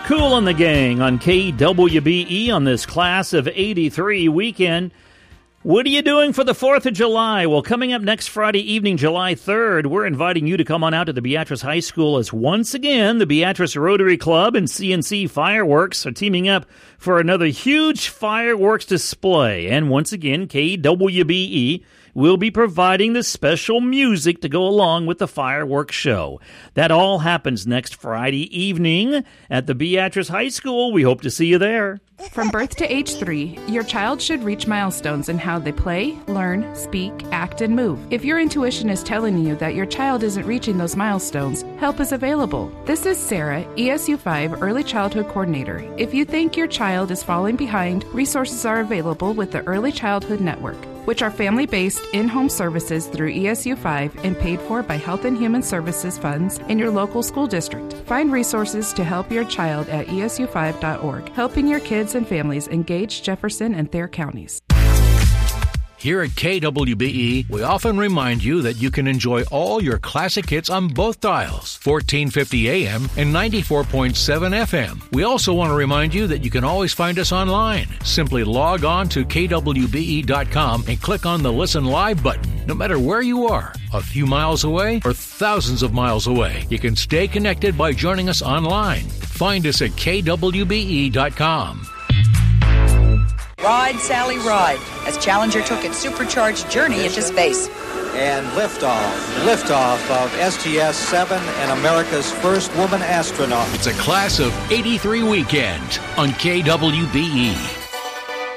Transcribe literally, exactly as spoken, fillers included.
Kool and the Gang on K W B E on this Class of eighty-three weekend. What are you doing for the fourth of July? Well, coming up next Friday evening, July third, we're inviting you to come on out to the Beatrice High School as once again the Beatrice Rotary Club and C N C Fireworks are teaming up for another huge fireworks display. And once again, K W B E will be providing the special music to go along with the fireworks show. That all happens next Friday evening at the Beatrice High School. We hope to see you there. From birth to age three, your child should reach milestones in how they play, learn, speak, act, and move. If your intuition is telling you that your child isn't reaching those milestones, help is available. This is Sarah, E S U five Early Childhood Coordinator. If you think your child is falling behind, resources are available with the Early Childhood Network, which are family-based in-home services through E S U five and paid for by Health and Human Services funds in your local school district. Find resources to help your child at E S U five dot org, helping your kids and families engage Jefferson and Thayer counties. Here at K W B E, we often remind you that you can enjoy all your classic hits on both dials, fourteen fifty A M and ninety-four point seven F M. We also want to remind you that you can always find us online. Simply log on to K W B E dot com and click on the Listen Live button. No matter where you are, a few miles away or thousands of miles away, you can stay connected by joining us online. Find us at K W B E dot com. Ride, Sally, ride, as Challenger took its supercharged journey into space. And liftoff, liftoff of S T S seven and America's first woman astronaut. It's a Class of eighty-three weekend on K W B E.